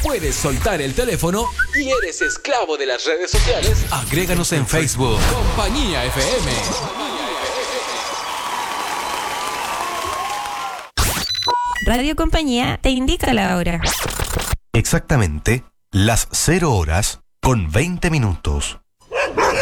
puedes soltar el teléfono y eres esclavo de las redes sociales, agréganos en Facebook. Compañía FM. Radio Compañía te indica la hora. Exactamente las 0 horas con 20 minutos.